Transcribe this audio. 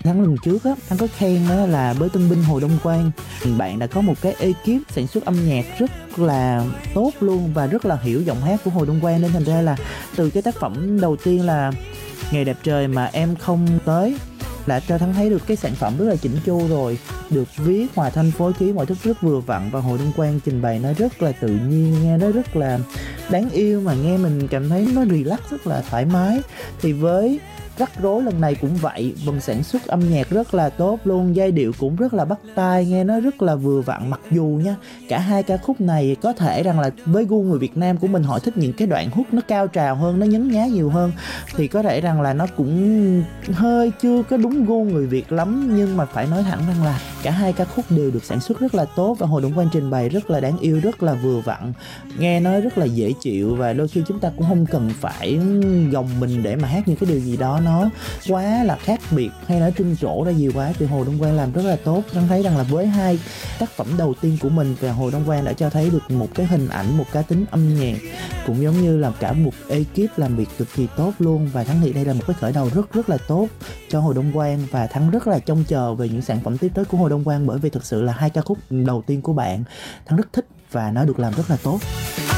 Tháng lần trước á, Thắng có khen đó là với Tân Binh Hồ Đông Quang, bạn đã có một cái ekip sản xuất âm nhạc rất là tốt luôn và rất là hiểu giọng hát của Hồ Đông Quang, nên thành ra là từ cái tác phẩm đầu tiên là Ngày Đẹp Trời Mà Em Không Tới là cho Thắng thấy được cái sản phẩm rất là chỉnh chu rồi, được viết hòa thanh phối khí mọi thứ rất vừa vặn, và Hồ Đông Quang trình bày nó rất là tự nhiên, nghe nó rất là đáng yêu mà nghe mình cảm thấy nó relax, rất là thoải mái. Thì với Rắc Rối lần này cũng vậy, phần sản xuất âm nhạc rất là tốt luôn, giai điệu cũng rất là bắt tai, nghe nó rất là vừa vặn. Mặc dù nha, cả hai ca khúc này có thể rằng là với gu người Việt Nam của mình, họ thích những cái đoạn hook nó cao trào hơn, nó nhấn nhá nhiều hơn, thì có thể rằng là nó cũng hơi chưa có đúng gu người Việt lắm. Nhưng mà phải nói thẳng rằng là cả hai ca khúc đều được sản xuất rất là tốt, và Hồ Đông Quang trình bày rất là đáng yêu, rất là vừa vặn, nghe nó rất là dễ chịu. Và đôi khi chúng ta cũng không cần phải gồng mình để mà hát những cái điều gì đó nó quá là khác biệt hay nó trưng trổ ra gì quá, thì Hồ Đông Quang làm rất là tốt. Đang thấy rằng là với hai tác phẩm đầu tiên của mình, và Hồ Đông Quang đã cho thấy được một cái hình ảnh, một cá tính âm nhạc, cũng giống như là cả một ekip làm việc cực kỳ tốt luôn. Và Thắng nghĩ đây là một cái khởi đầu rất là tốt cho Hồ Đông Quang, và Thắng rất là trông chờ về những sản phẩm tiếp tới của Hồ Đông Quang, bởi vì thực sự là hai ca khúc đầu tiên của bạn Thắng rất thích và nó được làm rất là tốt.